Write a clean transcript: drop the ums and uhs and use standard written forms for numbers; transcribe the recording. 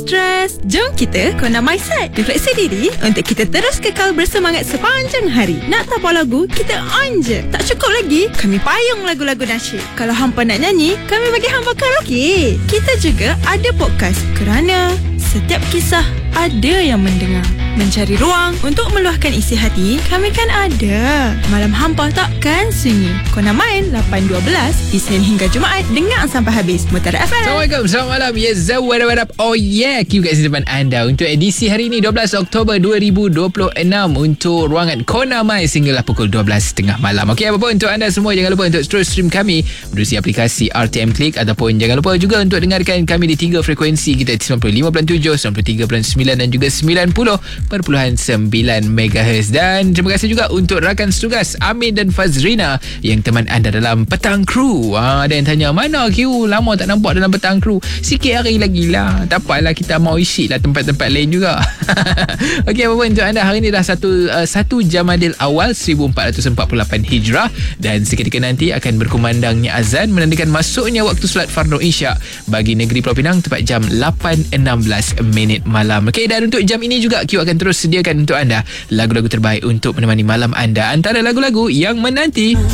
stres. Jom kita Kona Mindset. Refleksi diri untuk kita terus kekal bersemangat sepanjang hari. Nak tapau lagu, kita on je. Tak cukup lagi, kami payung lagu-lagu nasyid. Kalau hampa nak nyanyi, kami bagi hampa karaoke. Kita juga ada podcast kerana setiap kisah ada yang mendengar. Mencari ruang untuk meluahkan isi hati, kami kan ada. Malam hampa takkan sunyi. Kona Main 8.12 Isnin hingga Jumaat. Dengar sampai habis. Mutara FM. Assalamualaikum, selamat malam. Yes, what up? Oh yeah, Q kat depan anda untuk edisi hari ini 12 Oktober 2026 untuk ruangan Kona Mai sehinggalah pukul 12.30 malam. Okey, apa pun untuk anda semua, jangan lupa untuk terus stream kami melalui aplikasi RTM Click, ataupun jangan lupa juga untuk dengarkan kami di 3 frekuensi kita, 95.7, 93.9 dan juga 90.9 MHz. Dan terima kasih juga untuk rakan setugas Amin dan Fazrina yang teman anda dalam Petang Kru. Ada yang tanya, mana Q? Lama tak nampak dalam Petang Kru. Sikit hari lagi lah. Tak apalah, kita mau isi lah tempat-tempat lain juga. Okey, apa pun untuk anda, hari ini dah 1 Jamadil Awal 1448 Hijrah, dan seketika nanti akan berkumandangnya azan menandakan masuknya waktu solat fardu Isyak bagi negeri Pulau Pinang tepat jam 8.16 malam. Okey, dan untuk jam ini juga Q akan terus sediakan untuk anda lagu-lagu terbaik untuk menemani malam anda antara lagu-lagu yang menanti.